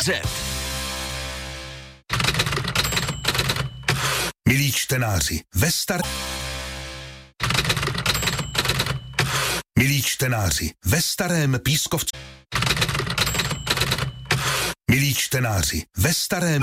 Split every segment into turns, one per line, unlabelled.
Milí čtenáři, Milí čtenáři, ve Starém Pískovci. Milí čtenáři, ve Starém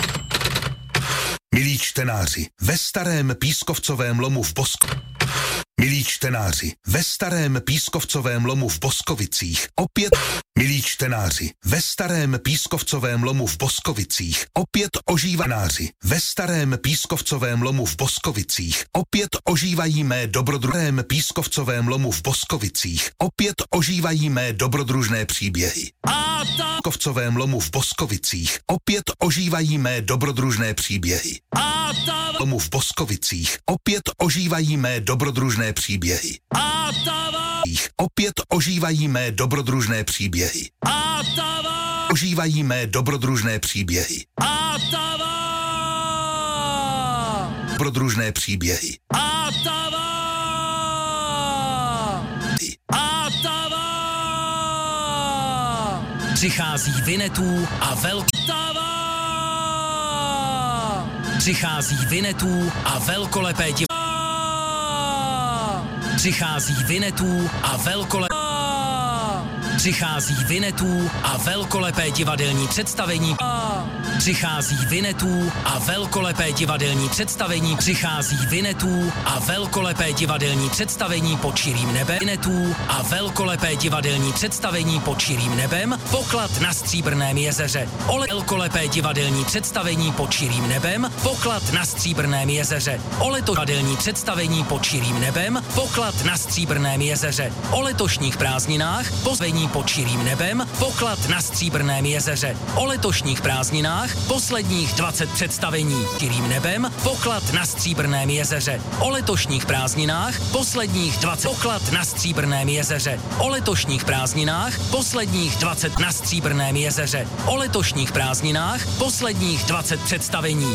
Pískovcovém lomu v Milí čtenáři, ve Starém Pískovcovém lomu v Boskovicích opět Milí čtenáři, ve Starém Pískovcovém lomu v Boskovicích opět ožívanáři, ve Starém Pískovcovém lomu v Boskovicích opět ožívají mé dobrodružné Pískovcovém lomu v Boskovicích opět ožívají mé dobrodružné příběhy. Pískovcovém lomu v Boskovicích opět ožívají mé dobrodružné příběhy. Lomu v Boskovicích opět ožívají mé dobrodružné příběhy. Opět ožívají mé dobrodružné příběhy. Ožívají mé dobrodružné příběhy. Dobrodružné příběhy.
Přichází Vinetů a Přichází Vinetů a velkolepé Přichází Vinetů a velkolepé divadelní představení. Přichází Vinetů a velkolepé divadelní představení. Přichází Vinetů a velkolepé divadelní představení pod širým nebem. Vinetů a velkolepé divadelní představení pod širým nebem. Poklad na Stříbrném jezeře. Velkolepé divadelní představení pod širým nebem. Poklad na Stříbrném jezeře. Divadelní představení pod širým nebem. Poklad na Stříbrném jezeře. O letošních prázdninách. Pozvení pod širým nebem. Poklad na Stříbrném jezeře. O letošních prázdninách. Posledních 20 představení širým nebem. Poklad na Stříbrném jezeře. O letošních prázdninách. Posledních 20 poklad na Stříbrném jezeře. O letošních prázdninách. Posledních 20 na Stříbrném jezeře. O letošních prázdninách. Posledních 20 představení.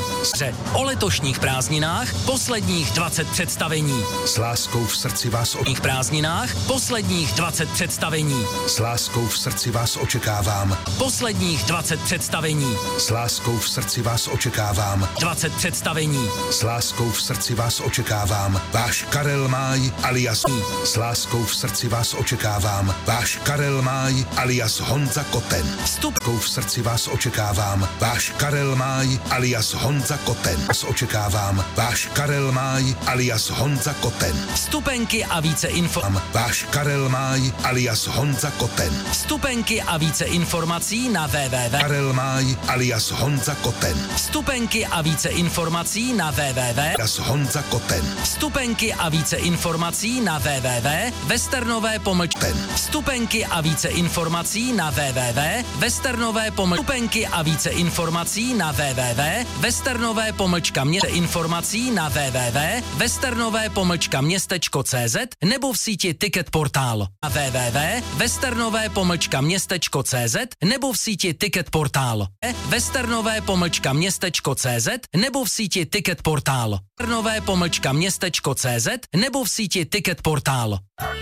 O letošních prázdninách. Posledních 20 představení.
S láskou v srdci vás
prázdninách. Posledních 20 představení.
S láskou v srdci vás očekávám.
Posledních 20 představení.
S láskou v srdci vás očekávám.
20 představení.
S láskou v srdci vás očekávám. Váš Karel Máj alias. S láskou v srdci vás očekávám. Váš Karel Máj alias Honza Koten.
Vstupkou
v srdci vás očekávám. Váš Karel Máj alias Honza Koten. Vás očekávám. Váš Karel Máj alias Honza Koten.
Vstupenky a více
Váš Karel Máj alias Honza Koten.
Vstupenky a více informací na www.
Karel Máj alias Honza Koten.
Vstupenky a více informací na www.
Alias Honza Koten.
Vstupenky a více informací na www. Westernové pomlčky. Vstupenky a více informací na www. Westernové pomlčky. Vstupenky a více informací na www. Westernové pomlčka města informací na www. Westernové pomlčka městečko.cz nebo v síti Ticket Portal na www. Westernové pomlčka městečko.cz nebo v síti Ticket Portal. Westernové pomlčka městečko.cz nebo v síti Ticket Portal. Westernové pomlčka městečko.cz nebo v síti Ticket Portal.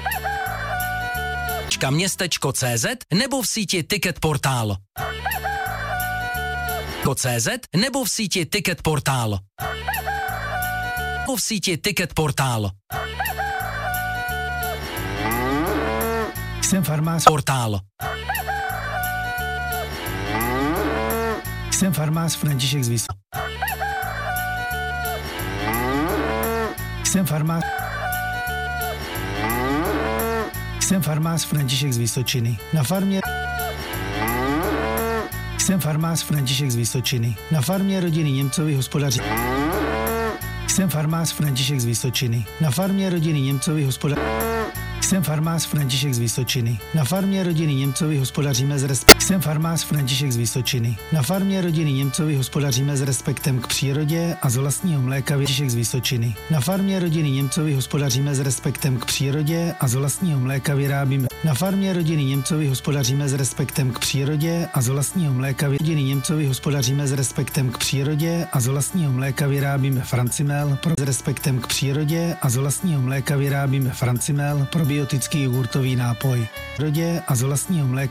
Městečko.cz nebo v síti Ticket Portal. .cz nebo v síti Ticket Portal. Nebo v síti Ticket Portal.
Jsem farmář.
Portál.
Jsem farmář František z Vysočiny. Jsem farmář. Jsem farmář František z Vysočiny. Na farmě. Jsem farmář František z Vysočiny. Na farmě rodiny Němcovi hospodaří. Jsem farmář František z Vysočiny. Na farmě rodiny Němcovi hospodaří. Jsem farmář František z Vysočiny. Na farmě rodiny Němcovi hospodaříme s respektem. Jsem farmář František z Vysočiny. Na farmě rodiny Němcovi hospodaříme s respektem k přírodě a z vlastního mléka. František z Vysočiny. Na farmě rodiny Němcovi hospodaříme s respektem k přírodě a z vlastního mléka vyrábíme. Na farmě rodiny Němcovi hospodaříme s respektem k přírodě a z vlastního mléka. Rodiny Němcovi hospodaříme s respektem k přírodě a z vlastního mléka vyrábíme Francimel. S respektem k přírodě a z vlastního mléka vyrábíme Francimel. Probiotický jogurtový nápoj. Rodě a z vlastního mléka